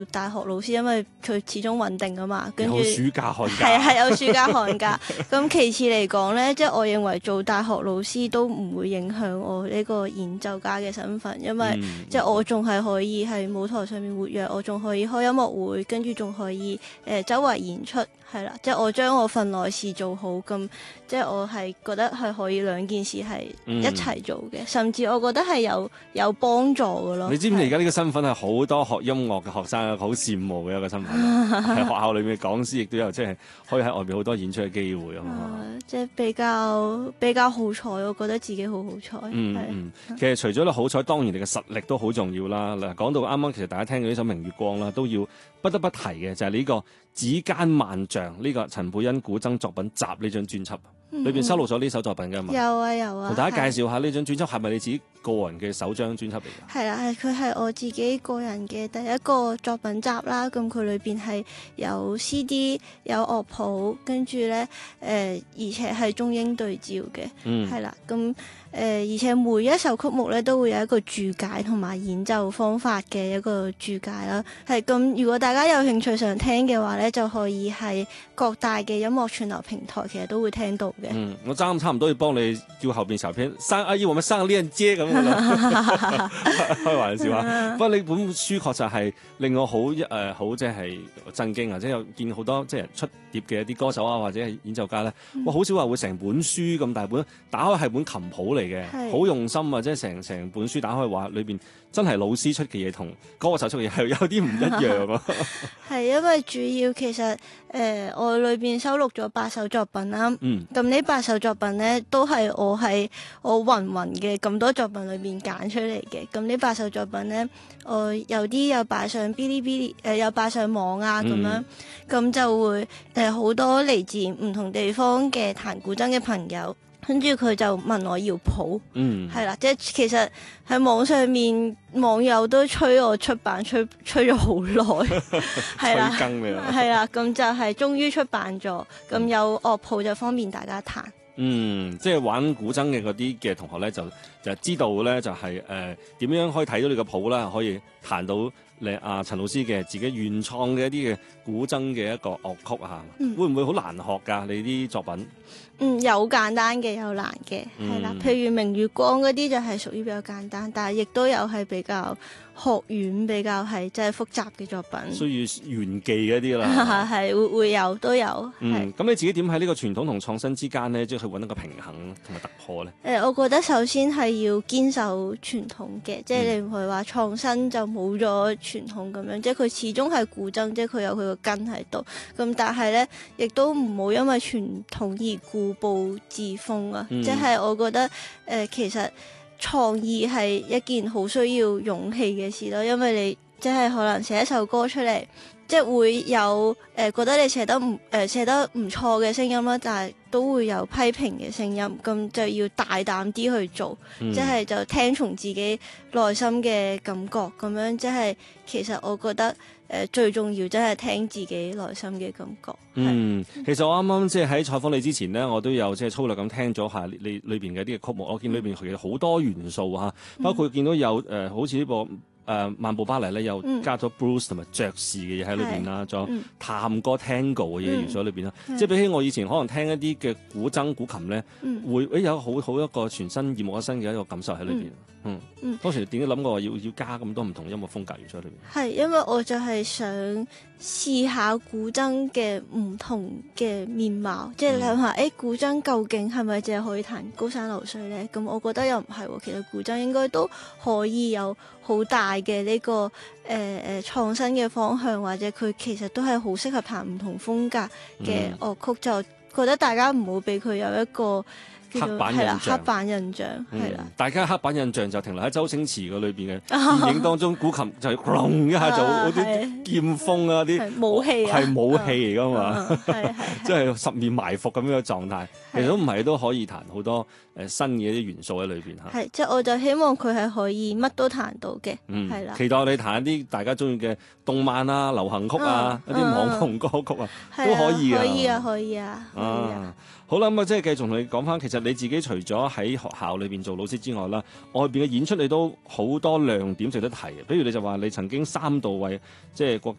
大學老師，因為佢始終穩定啊嘛，跟住有暑假寒假， 係有暑假寒假。咁其次嚟講咧，即係我認為做大學老師都唔會影響我呢個演奏家嘅身份，因為即係我仲係可以喺舞台上面活躍，我仲可以開音樂會，跟住仲可以周圍演出，係啦，即係我將我份內事做好，咁即係我係覺得係可以兩件事係一齊做嘅，甚至我覺得係有幫助嘅咯。 你知唔知而家呢個身份係好多學音樂嘅學生好羨慕嘅一個身份，喺學校裏面嘅講師亦都有，即係可以喺外邊好多演出嘅機會啊嘛。 即係比較好彩，我覺得自己好好彩。 其實除咗你好彩，當然你嘅實力都好重要啦。嗱，講到啱啱，其實大家聽到呢首《明月光》啦，都要不得不提嘅就係呢個《指間萬象》呢個陳佩欣古箏作品集呢張專輯，裏邊收錄咗呢首作品嘅嘛。 有啊， 同大家介紹下呢張專輯係咪你自己個人嘅首張專輯嚟㗎？ 係啦，佢係我自己個人嘅第一個作品集啦。咁佢裏邊係有 CD 有樂譜，跟住咧而且係中英對照嘅，係啦。咁而且每一首曲目咧都會有一個注解同埋演奏方法嘅一個注解啦。係咁，如果大家有興趣想聽嘅話咧，就可以喺各大嘅音樂串流平台其實都會聽到嘅。 我差唔多要幫你叫後邊小編要我們上鏈接咁樣啦，開玩笑啊！不過你本書確實係令我好即係震驚啊！即係有見好多即係出碟嘅一啲歌手啊，或者係演奏家咧，好少話會成本書咁大本，打開係本琴譜嚟嘅，好用心啊！即係成本書打開話裏邊真係老師出嘅嘢同歌手出嘅嘢係有啲唔一樣啊！ 係因為主要其實我裏邊收錄咗8首作品啦，咁呢8首作品咧都係我喺我芸嘅咁多作品裏邊揀出嚟嘅。咁呢8首作品咧，我有啲有擺上嗶哩嗶哩，有擺上網啊咁樣，咁就會好多嚟自唔同地方嘅彈古箏嘅朋友。跟住佢就問我要譜，係啦，即係其實喺網上面網友都催我出版，催咗好耐，係啦，係啦，咁就係終於出版咗，咁有樂譜就方便大家彈。 即係玩古箏嘅嗰啲嘅同學咧，就知道咧就係點樣可以睇到你個譜啦，可以彈到你陳老師嘅自己原創嘅一啲嘅古箏嘅一個樂曲啊，會唔會好難學㗎？你啲作品？ 有簡單嘅，有難嘅，係啦。譬如明月光嗰啲就係屬於比較簡單，但係亦都有係比較學院比較係即係複雜嘅作品， 需要玄技嗰啲啦。 係會有都有。 咁你自己點喺呢個傳統同創新之間咧，即係去揾一個平衡同埋突破咧？ 我覺得首先係要堅守傳統嘅，即係你唔係話創新就冇咗傳統咁樣，即係佢始終係古箏，即係佢有佢個根喺度。咁但係咧，亦都唔好因為傳統而固步自封啊！即係我覺得其實創意係一件好需要勇氣嘅事咯，因為你即係可能寫一首歌出嚟，即係會有覺得你寫得唔錯嘅聲音啦，但係都會有批評嘅聲音，咁就要大膽啲去做，即係就聽從自己內心嘅感覺咁樣，即係其實我覺得最重要真係聽自己內心嘅感覺。 其實我啱啱即係喺採訪你之前呢，我都有即係粗略咁聽咗下你裏邊嘅啲嘅曲目，我見裏邊其實好多元素嚇，包括見到有好似呢部漫步巴黎咧，又加咗 blues 同埋爵士嘅嘢喺裏邊啦，仲有探歌 tango 嘅嘢元素喺裏邊啦。即係比起我以前可能聽一啲嘅古箏古琴咧，會有好一個全新耳目一新嘅一個感受喺裏邊。當時點解諗過要加咁多唔同音樂風格元素喺裏邊？係因為我就係想試下古箏嘅唔同嘅面貌，即係諗下古箏究竟係咪淨係可以彈高山流水咧？咁我覺得又唔係喎，其實古箏應該都可以有好大嘅呢個創新嘅方向，或者佢其實都係好適合彈唔同風格嘅樂曲，就覺得大家唔好俾佢有一個黑板印象係啦， 大家黑板印象就停留喺周星馳裏邊嘅電影當中，古琴就係轟一下就好啲劍鋒啊，啲武器係武器嚟噶嘛，即係十面埋伏咁樣嘅狀態。其實都唔係都可以彈好多新嘅一啲元素喺裏邊嚇。 即係我就希望佢係可以乜都彈到嘅，係啦。 期待你彈一啲大家中意嘅動漫啊、流行曲啊、一啲網紅歌曲啊，都可以啊。 可以啊。 好啦，咁即係繼續同你講翻，其實你自己除咗喺學校裏邊做老師之外啦，外邊嘅演出你都好多亮點值得提。比如你就話你曾經3度為即係國